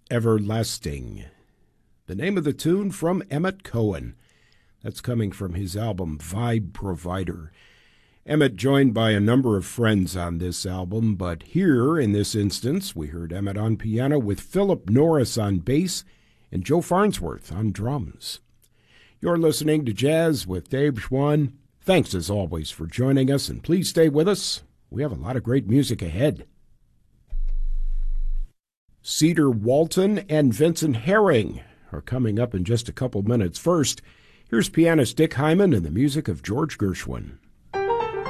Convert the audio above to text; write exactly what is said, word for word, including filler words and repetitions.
Everlasting. The name of the tune from Emmett Cohen. That's coming from his album Vibe Provider. Emmett joined by a number of friends on this album, but here in this instance we heard Emmett on piano with Philip Norris on bass and Joe Farnsworth on drums. You're listening to Jazz with Dave Schwann. Thanks as always for joining us, and please stay with us. We have a lot of great music ahead. Cedar Walton and Vincent Herring are coming up in just a couple minutes. First, here's pianist Dick Hyman and the music of George Gershwin.